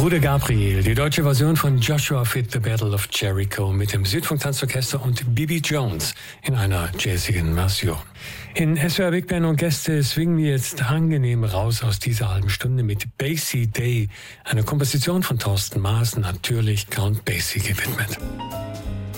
Bruder Gabriel, die deutsche Version von Joshua Fit The Battle of Jericho mit dem Südfunk-Tanzorchester und Bibi Jones in einer jazzigen Version. In SWR Big Band und Gäste swingen wir jetzt angenehm raus aus dieser halben Stunde mit Basie Day, einer Komposition von Thorsten Maas, natürlich Count Basie gewidmet.